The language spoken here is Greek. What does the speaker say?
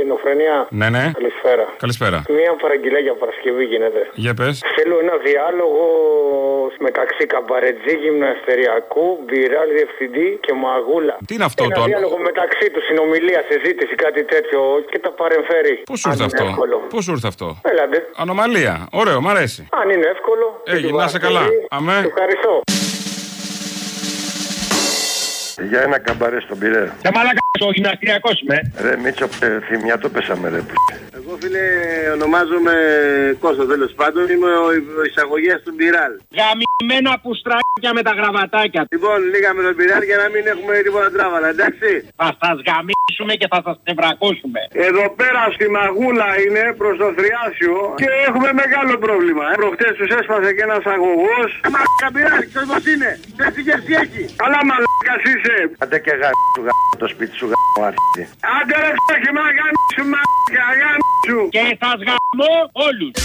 Ελληνοφρενία. Ναι, ναι. Καλησπέρα. Καλησπέρα. Μία παραγγελία για Παρασκευή γίνεται. Για πες. Θέλω ένα διάλογο μεταξύ καμπαρετζή γυμναστεριακού, μπιράλ διευθυντή και μαγούλα. Τι είναι αυτό ένα τώρα? Διάλογο μεταξύ του, συνομιλία, συζήτηση, κάτι τέτοιο και τα παρεμφέρει. Πώς σου ήρθε αυτό? Πώς σου ήρθε αυτό? Έλατε. Ανομαλία. Ωραίο, μ' αρέσει. Αν είναι εύκολο. Έγινε, να είσαι καλά. Αμέ. Ευχαριστώ. Για ένα καμπαρέ στον Πειραιά. Σε μαλάκα, ο γυμναστηριακός είμαι. Ρε Μίτσο, θυμιά το πέσαμε ρε. Εγώ φίλε ονομάζομαι Κώστας, τέλος πάντων είμαι ο εισαγωγέας του Μπιράλ. Γαμημένα πουστράκια με τα γραβατάκια. Λοιπόν, λίγαμε τον Μπιράλ για να μην έχουμε τίποτα τράβαλα, εντάξει. Θα σας γαμίσουμε και θα σας τευρακώσουμε. Εδώ πέρα στη Μαγούλα είναι προς το Θριάσιο και έχουμε μεγάλο πρόβλημα. Προχτές τους έσπασε και ένας αγωγός. Μαλάκα Μπιράλ, ξέρεις πως είναι. Πες τι έχει. Αλλά μαλάκας είσαι. Άντε και σου το σπίτι σου Άντε ρε ψάχη μα γάμισου μαλάκα, γάμισου. Και σας γαμώ όλους.